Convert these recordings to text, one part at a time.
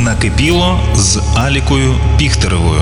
Накипіло з Алікою Піхтеревою.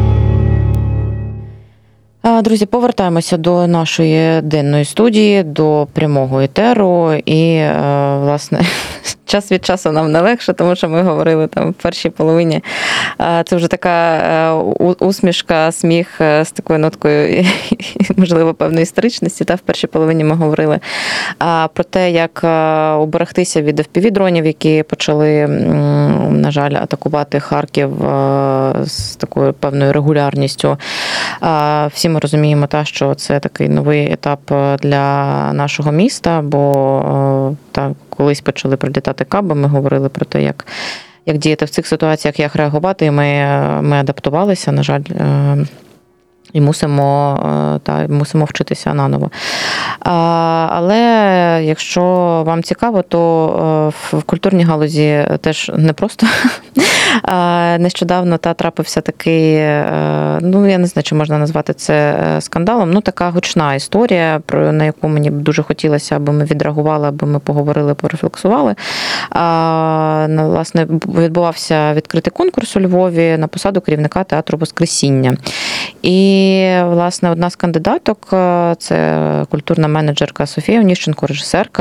Друзі, повертаємося до нашої денної студії, до прямого етеру. І, власне, час від часу нам не легше, тому що ми говорили там в першій половині. Це вже така усмішка, сміх з такою ноткою, можливо, певної історичності. Та в першій половині ми говорили про те, як уберегтися від FPV-дронів, які почали, на жаль, атакувати Харків з такою певною регулярністю. Всі ми розуміємо, що це такий новий етап для нашого міста, бо колись почали прилітати каби, ми говорили про те, як діяти в цих ситуаціях, як реагувати, і ми адаптувалися, на жаль, і мусимо вчитися наново. Але якщо вам цікаво, то в культурній галузі теж не просто. Нещодавно трапився такий, я не знаю, чи можна назвати це скандалом, така гучна історія, на яку мені б дуже хотілося, аби ми відреагували, аби ми поговорили, порефлексували. Власне, відбувався відкритий конкурс у Львові на посаду керівника театру «Воскресіння». І, власне, одна з кандидаток – це культурна менеджерка Софія Оніщенко, режисерка,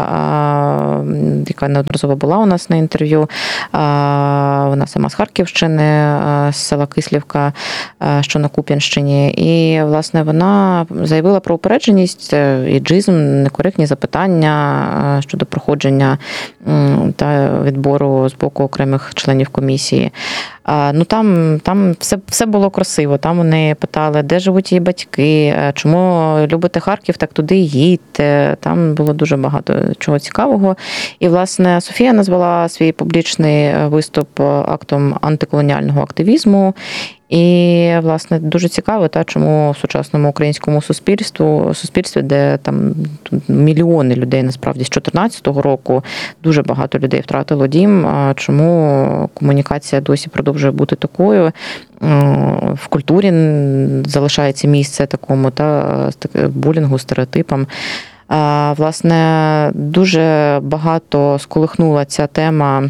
яка неодноразово була у нас на інтерв'ю. Вона сама з Харківщини, з села Кислівка, що на Куп'янщині. І, власне, вона заявила про упередженість, іджизм, некоректні запитання щодо проходження та відбору з боку окремих членів комісії. Там все було красиво. Там вони питали, де живуть її батьки, чому любите Харків, так туди їдьте. Там було дуже багато чого цікавого. І, власне, Софія назвала свій публічний виступ актом антиколоніального активізму. І, власне, дуже цікаво, чому в сучасному українському суспільстві, де там мільйони людей, насправді, з 2014 року дуже багато людей втратило дім, чому комунікація досі продовжує бути такою, в культурі залишається місце такому, булінгу, стереотипам. Власне, дуже багато сколихнула ця тема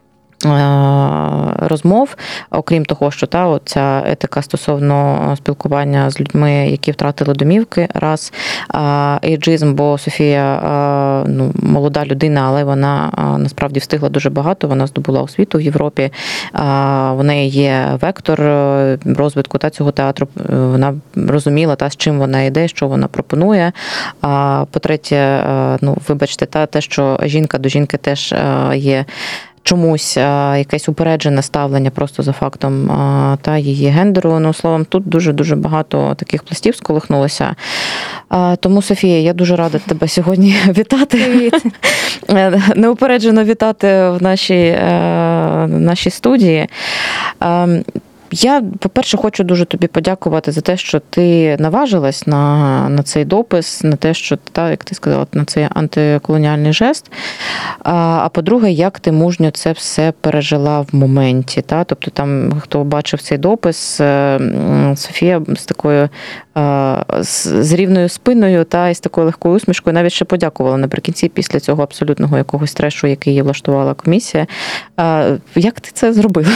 розмов, окрім того, що ця етика стосовно спілкування з людьми, які втратили домівки, раз, ейджизм, бо Софія молода людина, але вона насправді встигла дуже багато, вона здобула освіту в Європі, в неї є вектор розвитку цього театру, вона розуміла, з чим вона йде, що вона пропонує. По-третє, вибачте, те, що жінка до жінки теж є чомусь якесь упереджене ставлення просто за фактом її гендеру. Словом, тут дуже-дуже багато таких пластів сколихнулося. Тому, Софія, я дуже рада тебе сьогодні вітати. Привіт. Неупереджено вітати в нашій студії. Я, по-перше, хочу дуже тобі подякувати за те, що ти наважилась на цей допис, на те, що, як ти сказала, на цей антиколоніальний жест. А по-друге, як ти мужньо це все пережила в моменті. Тобто там, хто бачив цей допис, Софія з такою, з рівною спиною і з такою легкою усмішкою навіть ще подякувала наприкінці після цього абсолютного якогось трешу, який її влаштувала комісія. Як ти це зробила?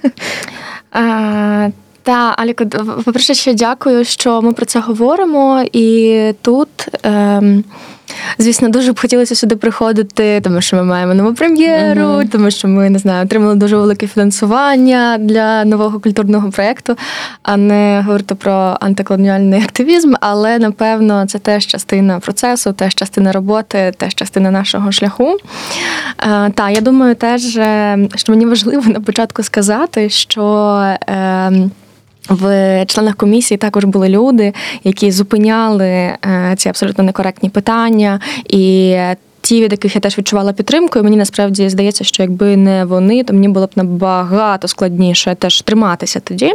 Аліко, по-перше, ще дякую, що ми про це говоримо. І тут, звісно, дуже б хотілося сюди приходити, тому що ми маємо нову прем'єру, тому що ми, отримали дуже велике фінансування для нового культурного проєкту, а не говорити про антиколоніальний активізм, але, напевно, це теж частина процесу, теж частина роботи, теж частина нашого шляху. Я думаю теж, що мені важливо на початку сказати, що в членах комісії також були люди, які зупиняли ці абсолютно некоректні питання, і ті, від яких я теж відчувала підтримку, і мені насправді здається, що якби не вони, то мені було б набагато складніше теж триматися тоді.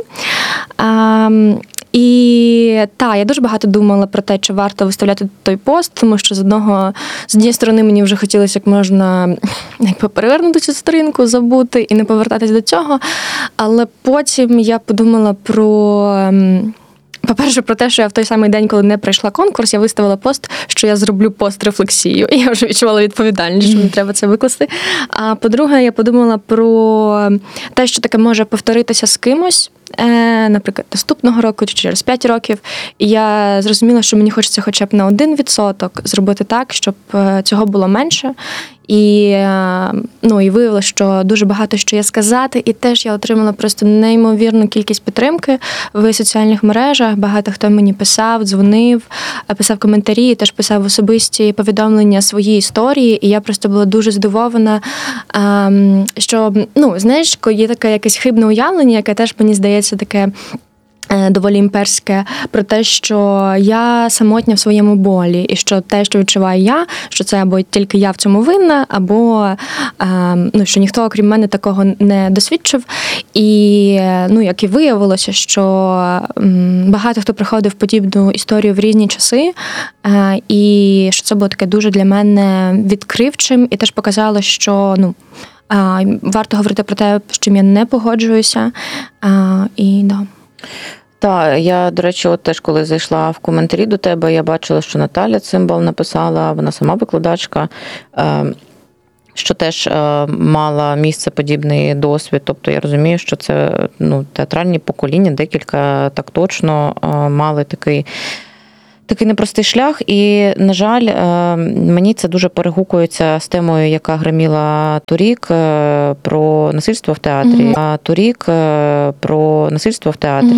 І я дуже багато думала про те, чи варто виставляти той пост, тому що з однієї сторони мені вже хотілося як можна перевернути цю сторінку, забути і не повертатись до цього, але потім я подумала про по-перше, про те, що я в той самий день, коли не пройшла конкурс, я виставила пост, що я зроблю пост-рефлексію. І я вже відчувала відповідальність, що мені треба це викласти. А по-друге, я подумала про те, що таке може повторитися з кимось, наприклад, наступного року чи через 5 років. І я зрозуміла, що мені хочеться хоча б на 1% зробити так, щоб цього було менше. І виявилося, що дуже багато що є сказати. І теж я отримала просто неймовірну кількість підтримки в соціальних мережах. Багато хто мені писав, дзвонив, писав коментарі, теж писав особисті повідомлення свої історії. І я просто була дуже здивована, що, знаєш, є таке якесь хибне уявлення, яке теж, мені здається, таке доволі імперське, про те, що я самотня в своєму болі, і що те, що відчуваю я, що це або тільки я в цьому винна, або що ніхто, окрім мене, такого не досвідчив. І, як і виявилося, що багато хто приходив подібну історію в різні часи, і що це було таке дуже для мене відкривчим, і теж показало, що, варто говорити про те, з чим я не погоджуюся. Так, я, до речі, теж коли зайшла в коментарі до тебе, я бачила, що Наталя Цимбал написала, вона сама викладачка, що теж мала місце подібний досвід. Тобто я розумію, що це театральні покоління, декілька так точно мали такий непростий шлях, і, на жаль, мені це дуже перегукується з темою, яка гриміла торік про насильство в театрі. Торік про насильство в театрі.